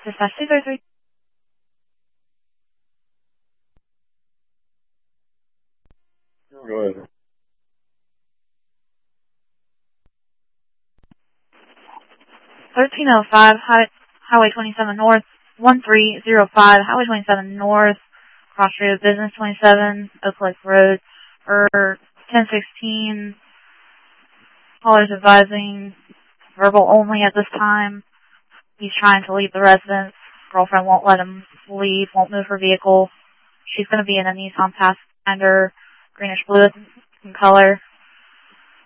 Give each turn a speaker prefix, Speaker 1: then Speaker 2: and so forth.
Speaker 1: Dispatch 233.
Speaker 2: Go ahead.
Speaker 1: 1305 Highway 27 North, 1305 Highway 27 North, Cross Road Business 27, Oak Lake Road, 1016. Callers advising verbal only at this time. He's trying to leave the residence. Girlfriend won't let him leave, won't move her vehicle. She's going to be in a Nissan Pathfinder, greenish blue in color.